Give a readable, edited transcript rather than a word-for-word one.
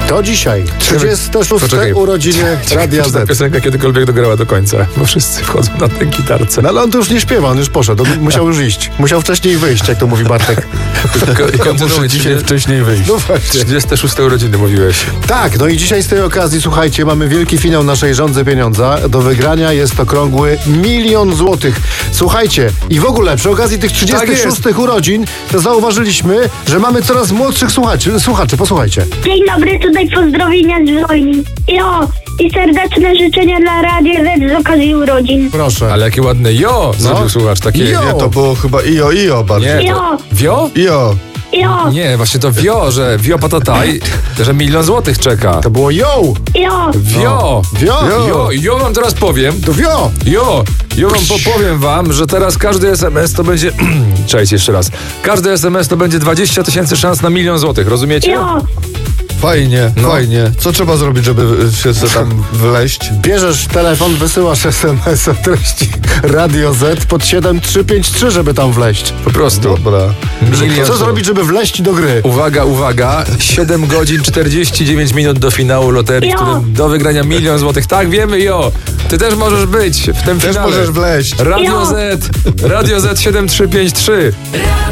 To dzisiaj 36. Poczekaj. urodziny Radia Czy ta Z. piosenka kiedykolwiek dograła do końca? Bo wszyscy wchodzą na tę gitarce. No ale on to już nie śpiewa, on już poszedł. On musiał już iść. Musiał wcześniej wyjść, jak to mówi Bartek. I kontynuuj Dzisiaj wcześniej wyjść. No właśnie. 36 urodziny mówiłeś. Tak, no i dzisiaj z tej okazji, słuchajcie, mamy wielki finał naszej Żądzy Pieniądza. Do wygrania jest okrągły 1 000 000 złotych. Słuchajcie, i w ogóle przy okazji tych 36 urodzin to zauważyliśmy, że mamy coraz młodszych słuchaczy. Posłuchajcie. Dzień dobry, tutaj pozdrowienia z wojny. I serdeczne życzenia dla Radia Z z okazji urodzin. Proszę. Ale jakie ładne zrobił słuchacz. Takie Jo. Nie, to było chyba Io bardziej. Nie, Jo. to Wio? Io. Nie, właśnie to że Wio patataj, że 1 000 000 złotych czeka. To było yo! Wio! Wio! Wam teraz powiem. To wio! Powiem wam, że teraz każdy SMS to będzie... Czekajcie jeszcze raz. Każdy SMS to będzie 20 000 szans na 1 000 000 złotych, rozumiecie? Fajnie. Co trzeba zrobić, żeby się tam wleść? Bierzesz telefon, wysyłasz SMS o treści Radio Z pod 7353, żeby tam wleźć. Po prostu. Dobra. Co zrobić, żeby wleść do gry? Uwaga, 7 godzin 49 minut do finału loterii, w którym do wygrania 1 000 000 złotych. Tak, wiemy, Ty też możesz być w tym Też finale. możesz wleść. Radio Z 7353.